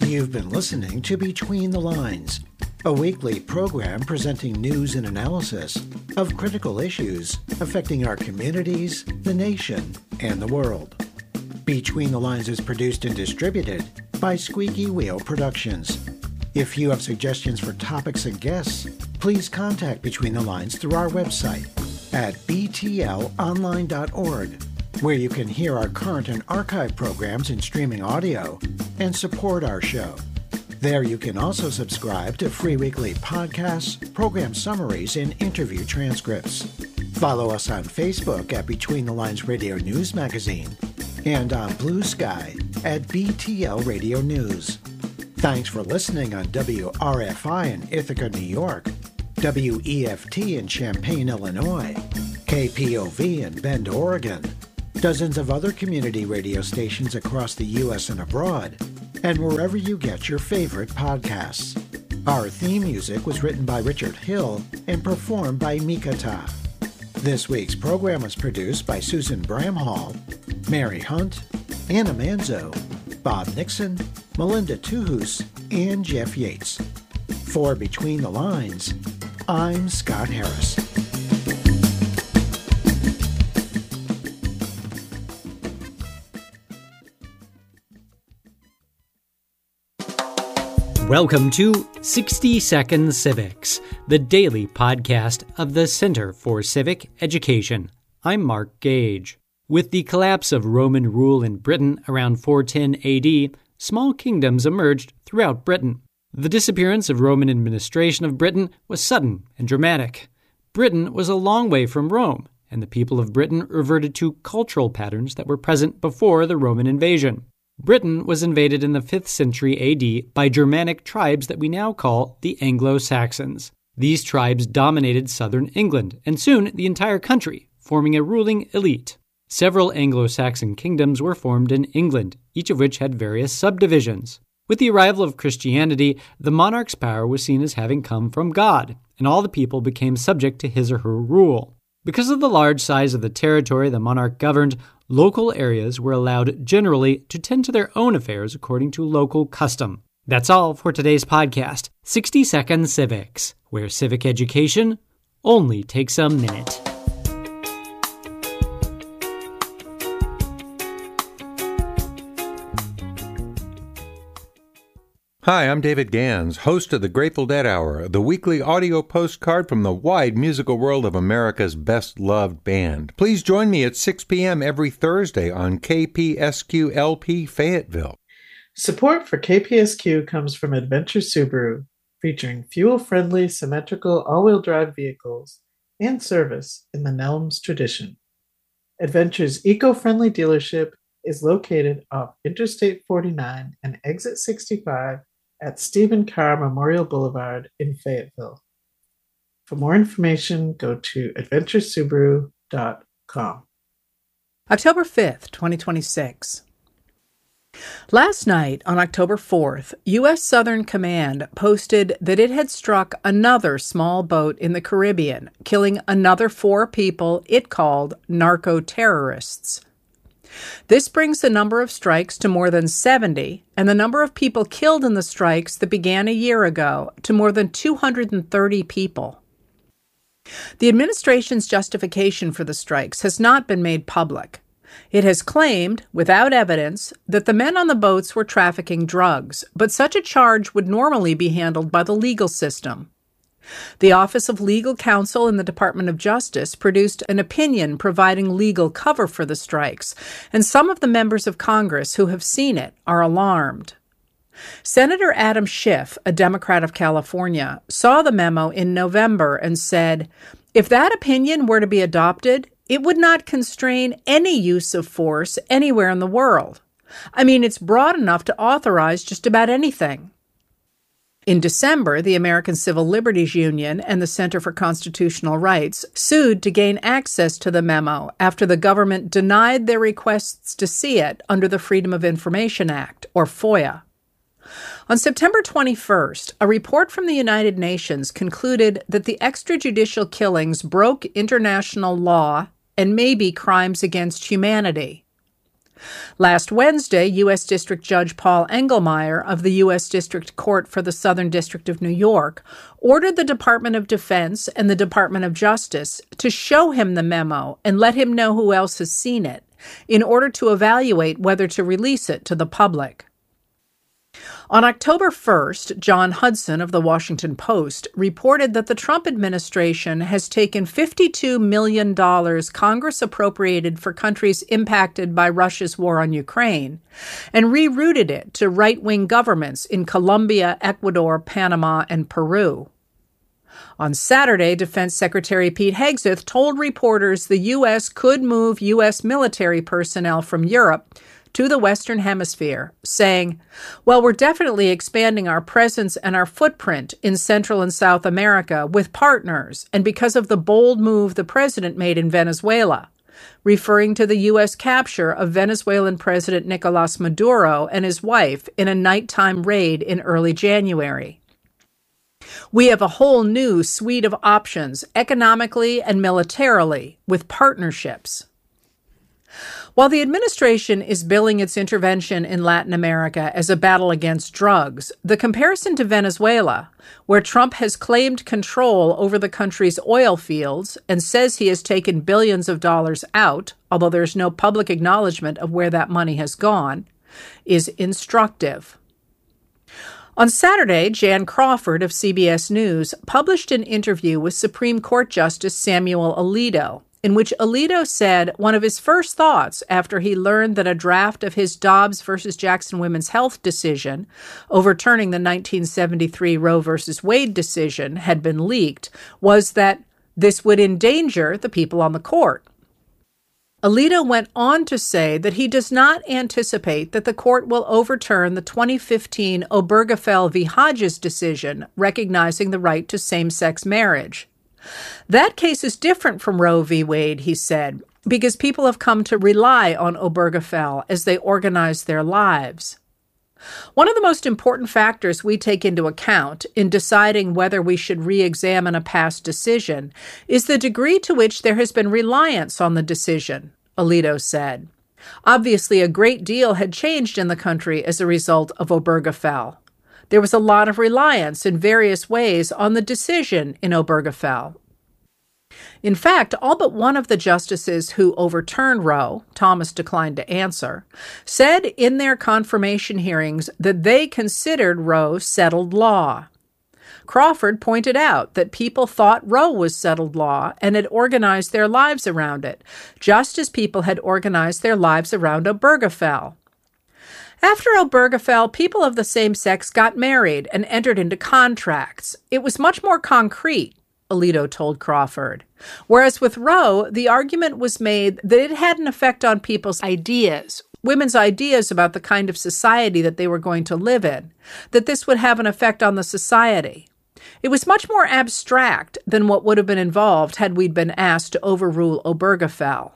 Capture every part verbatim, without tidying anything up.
You've been listening to Between the Lines, a weekly program presenting news and analysis of critical issues affecting our communities, the nation, and the world. Between the Lines is produced and distributed by Squeaky Wheel Productions. If you have suggestions for topics and guests, please contact Between the Lines through our website at b t l online dot org, where you can hear our current and archive programs in streaming audio and support our show. There you can also subscribe to free weekly podcasts, program summaries, and interview transcripts. Follow us on Facebook at Between the Lines Radio News Magazine and on Blue Sky at B T L Radio News. Thanks for listening on W R F I in Ithaca, New York, W E F T in Champaign, Illinois, K P O V in Bend, Oregon, dozens of other community radio stations across the U S and abroad, and wherever you get your favorite podcasts. Our theme music was written by Richard Hill and performed by Mikata. This week's program was produced by Susan Bramhall, Mary Hunt, Anna Manzo, Bob Nixon, Melinda Tuhus, and Jeff Yates. For Between the Lines, I'm Scott Harris. Welcome to sixty Second Civics, the daily podcast of the Center for Civic Education. I'm Mark Gage. With the collapse of Roman rule in Britain around four ten A D, small kingdoms emerged throughout Britain. The disappearance of Roman administration of Britain was sudden and dramatic. Britain was a long way from Rome, and the people of Britain reverted to cultural patterns that were present before the Roman invasion. Britain was invaded in the fifth century A D by Germanic tribes that we now call the Anglo-Saxons. These tribes dominated southern England, and soon the entire country, forming a ruling elite. Several Anglo-Saxon kingdoms were formed in England, each of which had various subdivisions. With the arrival of Christianity, the monarch's power was seen as having come from God, and all the people became subject to his or her rule. Because of the large size of the territory the monarch governed, local areas were allowed generally to tend to their own affairs according to local custom. That's all for today's podcast, sixty Second Civics, where civic education only takes a minute. Hi, I'm David Gans, host of the Grateful Dead Hour, the weekly audio postcard from the wide musical world of America's best-loved band. Please join me at six p.m. every Thursday on K P S Q L P Fayetteville. Support for K P S Q comes from Adventure Subaru, featuring fuel-friendly, symmetrical all-wheel drive vehicles and service in the Nelms tradition. Adventure's eco-friendly dealership is located off Interstate forty-nine and Exit sixty-five at Stephen Carr Memorial Boulevard in Fayetteville. For more information, go to adventure subaru dot com. October fifth, twenty twenty-six. Last night, on October fourth, U S Southern Command posted that it had struck another small boat in the Caribbean, killing another four people it called narco-terrorists. This brings the number of strikes to more than seventy, and the number of people killed in the strikes that began a year ago to more than two hundred thirty people. The administration's justification for the strikes has not been made public. It has claimed, without evidence, that the men on the boats were trafficking drugs, but such a charge would normally be handled by the legal system. The Office of Legal Counsel in the Department of Justice produced an opinion providing legal cover for the strikes, and some of the members of Congress who have seen it are alarmed. Senator Adam Schiff, a Democrat of California, saw the memo in November and said, "If that opinion were to be adopted, it would not constrain any use of force anywhere in the world. I mean, it's broad enough to authorize just about anything." In December, the American Civil Liberties Union and the Center for Constitutional Rights sued to gain access to the memo after the government denied their requests to see it under the Freedom of Information Act, or FOIA. On September twenty-first, a report from the United Nations concluded that the extrajudicial killings broke international law and may be crimes against humanity. Last Wednesday, U S. District Judge Paul Engelmeyer of the U S. District Court for the Southern District of New York ordered the Department of Defense and the Department of Justice to show him the memo and let him know who else has seen it in order to evaluate whether to release it to the public. On October first, John Hudson of The Washington Post reported that the Trump administration has taken fifty-two million dollars Congress appropriated for countries impacted by Russia's war on Ukraine and rerouted it to right-wing governments in Colombia, Ecuador, Panama, and Peru. On Saturday, Defense Secretary Pete Hegseth told reporters the U S could move U S military personnel from Europe to the Western Hemisphere, saying, "Well, we're definitely expanding our presence and our footprint in Central and South America with partners, and because of the bold move the president made in Venezuela," referring to the U S capture of Venezuelan President Nicolás Maduro and his wife in a nighttime raid in early January. "We have a whole new suite of options, economically and militarily, with partnerships." While the administration is billing its intervention in Latin America as a battle against drugs, the comparison to Venezuela, where Trump has claimed control over the country's oil fields and says he has taken billions of dollars out, although there's no public acknowledgement of where that money has gone, is instructive. On Saturday, Jan Crawford of C B S News published an interview with Supreme Court Justice Samuel Alito, in which Alito said one of his first thoughts after he learned that a draft of his Dobbs versus Jackson Women's Health decision, overturning the nineteen seventy-three Roe versus Wade decision, had been leaked, was that this would endanger the people on the court. Alito went on to say that he does not anticipate that the court will overturn the twenty fifteen Obergefell v. Hodges decision recognizing the right to same-sex marriage. That case is different from Roe v. Wade, he said, because people have come to rely on Obergefell as they organize their lives. One of the most important factors we take into account in deciding whether we should re-examine a past decision is the degree to which there has been reliance on the decision, Alito said. Obviously, a great deal had changed in the country as a result of Obergefell. There was a lot of reliance in various ways on the decision in Obergefell. In fact, all but one of the justices who overturned Roe, Thomas declined to answer, said in their confirmation hearings that they considered Roe settled law. Crawford pointed out that people thought Roe was settled law and had organized their lives around it, just as people had organized their lives around Obergefell. After Obergefell, people of the same sex got married and entered into contracts. It was much more concrete, Alito told Crawford. Whereas with Roe, the argument was made that it had an effect on people's ideas, women's ideas about the kind of society that they were going to live in, that this would have an effect on the society. It was much more abstract than what would have been involved had we been asked to overrule Obergefell.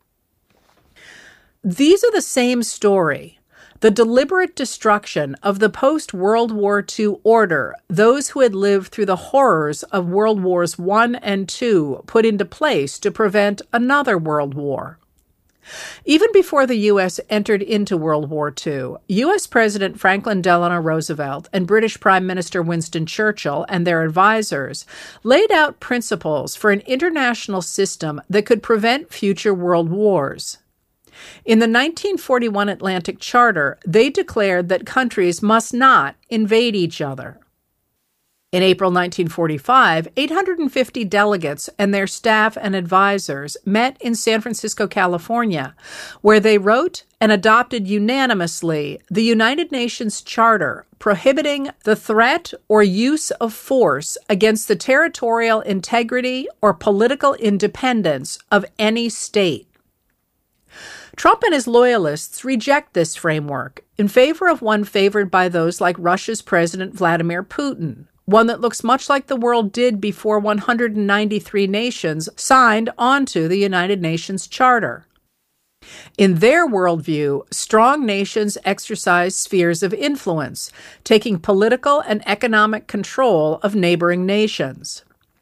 These are the same story. The deliberate destruction of the post-World War Two order those who had lived through the horrors of World Wars One and Two put into place to prevent another world war. Even before the U S entered into World War Two, U S President Franklin Delano Roosevelt and British Prime Minister Winston Churchill and their advisors laid out principles for an international system that could prevent future world wars. In the nineteen forty-one Atlantic Charter, they declared that countries must not invade each other. In April nineteen forty-five, eight hundred fifty delegates and their staff and advisors met in San Francisco, California, where they wrote and adopted unanimously the United Nations Charter prohibiting the threat or use of force against the territorial integrity or political independence of any state. Trump and his loyalists reject this framework in favor of one favored by those like Russia's President Vladimir Putin, one that looks much like the world did before one hundred ninety-three nations signed onto the United Nations Charter. In their worldview, strong nations exercise spheres of influence, taking political and economic control of neighboring nations.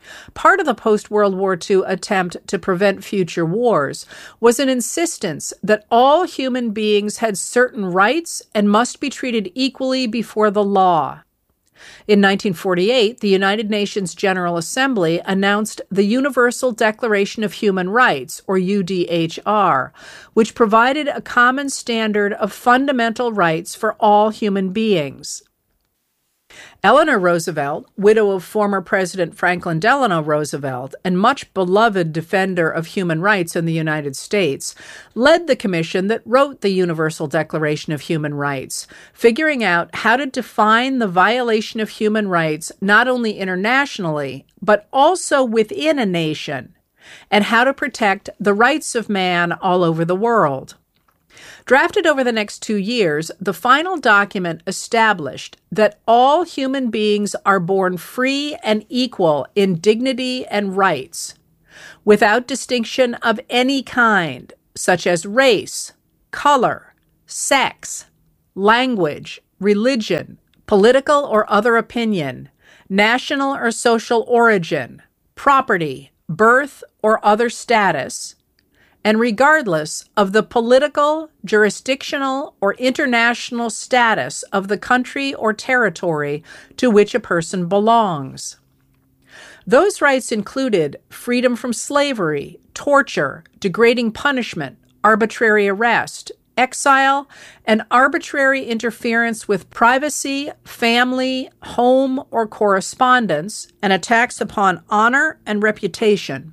Part of the post-World War Two attempt to prevent future wars was an insistence that all human beings had certain rights and must be treated equally before the law. In nineteen forty-eight, the United Nations General Assembly announced the Universal Declaration of Human Rights, or U D H R, which provided a common standard of fundamental rights for all human beings. Eleanor Roosevelt, widow of former President Franklin Delano Roosevelt and much beloved defender of human rights in the United States, led the commission that wrote the Universal Declaration of Human Rights, figuring out how to define the violation of human rights not only internationally, but also within a nation, and how to protect the rights of man all over the world. Drafted over the next two years, the final document established that all human beings are born free and equal in dignity and rights, without distinction of any kind, such as race, color, sex, language, religion, political or other opinion, national or social origin, property, birth, or other status, and regardless of the political, jurisdictional, or international status of the country or territory to which a person belongs. Those rights included freedom from slavery, torture, degrading punishment, arbitrary arrest, exile, and arbitrary interference with privacy, family, home, or correspondence, and attacks upon honor and reputation.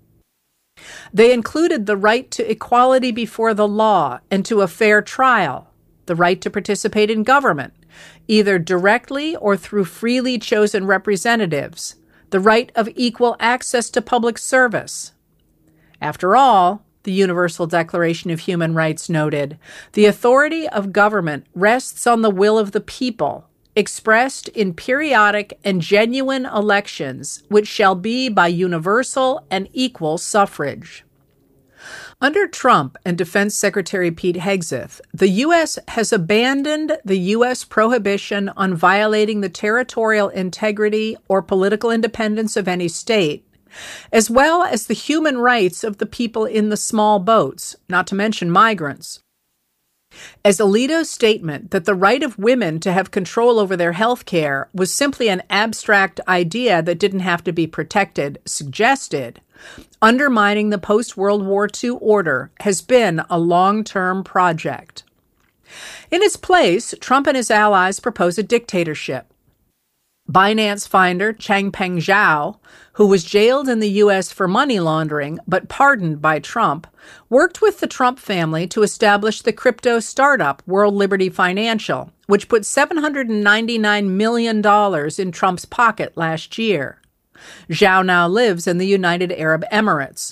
They included the right to equality before the law and to a fair trial, the right to participate in government, either directly or through freely chosen representatives, the right of equal access to public service. After all, the Universal Declaration of Human Rights noted, the authority of government rests on the will of the people, expressed in periodic and genuine elections, which shall be by universal and equal suffrage. Under Trump and Defense Secretary Pete Hegseth, the U S has abandoned the U S prohibition on violating the territorial integrity or political independence of any state, as well as the human rights of the people in the small boats, not to mention migrants. As Alito's statement that the right of women to have control over their health care was simply an abstract idea that didn't have to be protected suggested, undermining the post-World War Two order has been a long-term project. In its place, Trump and his allies propose a dictatorship. Binance founder Changpeng Zhao, who was jailed in the U S for money laundering but pardoned by Trump, worked with the Trump family to establish the crypto startup World Liberty Financial, which put seven hundred ninety-nine million dollars in Trump's pocket last year. Zhao now lives in the United Arab Emirates.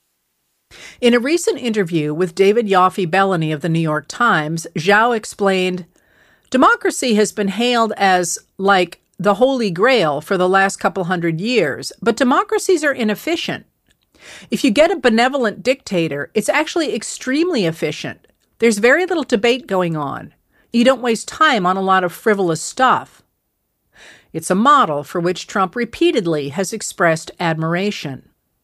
In a recent interview with David Yoffe Bellany of the New York Times, Zhao explained, "Democracy has been hailed as, like, the Holy Grail for the last couple hundred years, but democracies are inefficient. If you get a benevolent dictator, it's actually extremely efficient. There's very little debate going on. You don't waste time on a lot of frivolous stuff." It's a model for which Trump repeatedly has expressed admiration.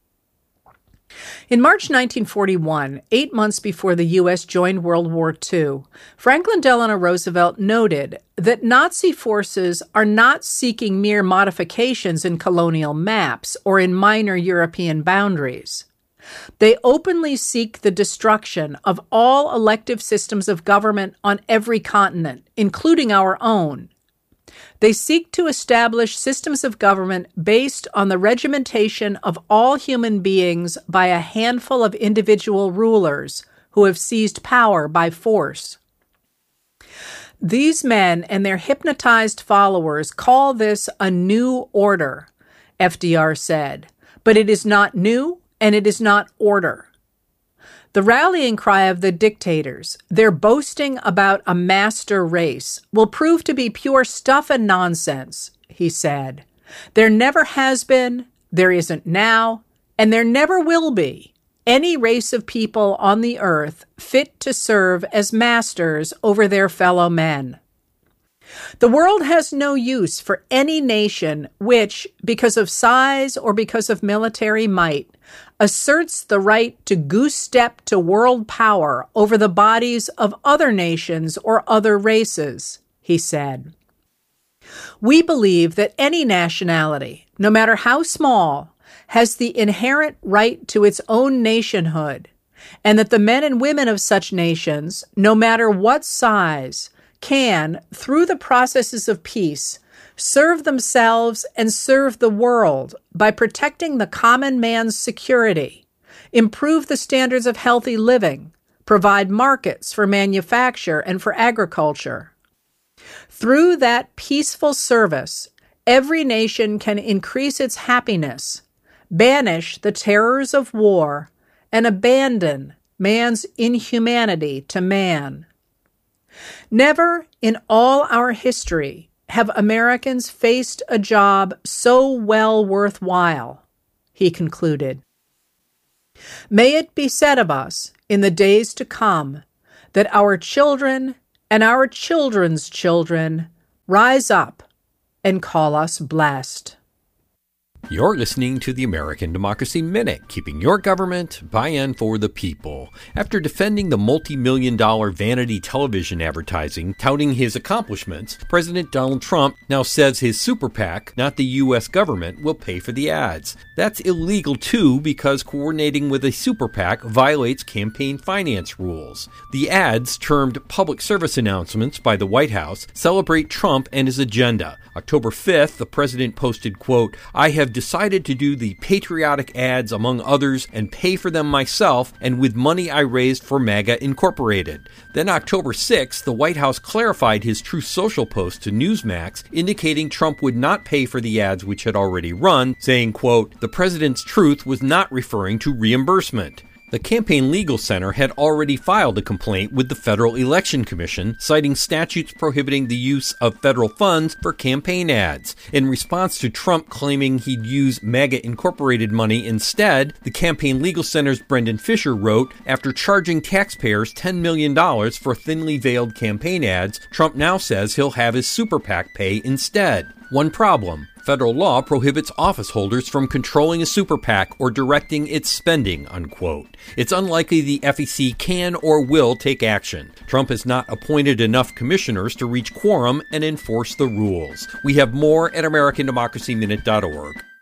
In March nineteen forty-one, eight months before the U S joined World War Two, Franklin Delano Roosevelt noted that Nazi forces are not seeking mere modifications in colonial maps or in minor European boundaries. They openly seek the destruction of all elective systems of government on every continent, including our own. They seek to establish systems of government based on the regimentation of all human beings by a handful of individual rulers who have seized power by force. These men and their hypnotized followers call this a new order, F D R said, but it is not new and it is not order. The rallying cry of the dictators, their boasting about a master race, will prove to be pure stuff and nonsense, he said. There never has been, there isn't now, and there never will be any race of people on the earth fit to serve as masters over their fellow men. The world has no use for any nation which, because of size or because of military might, asserts the right to goose-step to world power over the bodies of other nations or other races, he said. We believe that any nationality, no matter how small, has the inherent right to its own nationhood, and that the men and women of such nations, no matter what size, can, through the processes of peace, serve themselves and serve the world by protecting the common man's security, improve the standards of healthy living, provide markets for manufacture and for agriculture. Through that peaceful service, every nation can increase its happiness, banish the terrors of war, and abandon man's inhumanity to man. Never in all our history have Americans faced a job so well worthwhile, he concluded. May it be said of us in the days to come that our children and our children's children rise up and call us blessed. You're listening to the American Democracy Minute, keeping your government by and for the people. After defending the multi-million dollar vanity television advertising touting his accomplishments, President Donald Trump now says his super PAC, not the U S government, will pay for the ads. That's illegal too, because coordinating with a super PAC violates campaign finance rules. The ads, termed public service announcements by the White House, celebrate Trump and his agenda. October fifth, the president posted, quote, "I have decided to do the patriotic ads, among others, and pay for them myself, and with money I raised for MAGA Incorporated." Then October sixth, the White House clarified his Truth Social post to Newsmax, indicating Trump would not pay for the ads which had already run, saying, quote, "The president's truth was not referring to reimbursement." The Campaign Legal Center had already filed a complaint with the Federal Election Commission, citing statutes prohibiting the use of federal funds for campaign ads. In response to Trump claiming he'd use MAGA Incorporated money instead, the Campaign Legal Center's Brendan Fisher wrote, "After charging taxpayers ten million dollars for thinly veiled campaign ads, Trump now says he'll have his super PAC pay instead. One problem. Federal law prohibits office holders from controlling a super PAC or directing its spending," unquote. It's unlikely the F E C can or will take action. Trump has not appointed enough commissioners to reach quorum and enforce the rules. We have more at American Democracy Minute dot org.